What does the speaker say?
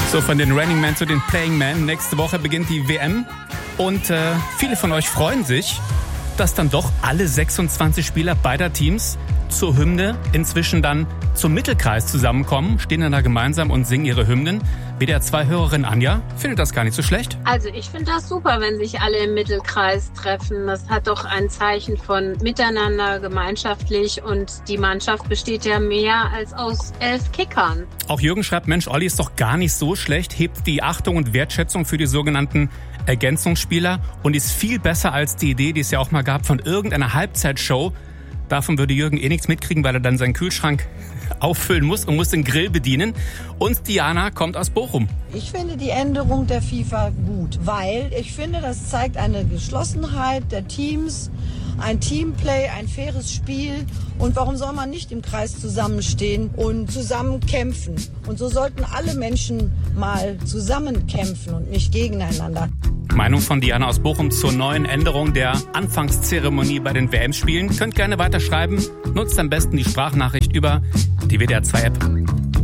So, von den Running Men zu den Playing Men. Nächste Woche beginnt die WM und viele von euch freuen sich, dass dann doch alle 26 Spieler beider Teams zur Hymne inzwischen dann zum Mittelkreis zusammenkommen, stehen dann da gemeinsam und singen ihre Hymnen. WDR 2-Hörerin Anja findet das gar nicht so schlecht. Also ich finde das super, wenn sich alle im Mittelkreis treffen. Das hat doch ein Zeichen von Miteinander, gemeinschaftlich, und die Mannschaft besteht ja mehr als aus 11 Kickern. Auch Jürgen schreibt, Mensch, Olli ist doch gar nicht so schlecht, hebt die Achtung und Wertschätzung für die sogenannten Ergänzungsspieler und ist viel besser als die Idee, die es ja auch mal gab, von irgendeiner Halbzeitshow. Davon würde Jürgen eh nichts mitkriegen, weil er dann seinen Kühlschrank auffüllen muss und muss den Grill bedienen. Und Diana kommt aus Bochum. Ich finde die Änderung der FIFA gut, weil ich finde, das zeigt eine Geschlossenheit der Teams, ein Teamplay, ein faires Spiel. Und warum soll man nicht im Kreis zusammenstehen und zusammen kämpfen? Und so sollten alle Menschen mal zusammen kämpfen und nicht gegeneinander. Meinung von Diana aus Bochum zur neuen Änderung der Anfangszeremonie bei den WM-Spielen. Könnt gerne weiterschreiben. Nutzt am besten die Sprachnachricht über die WDR 2-App.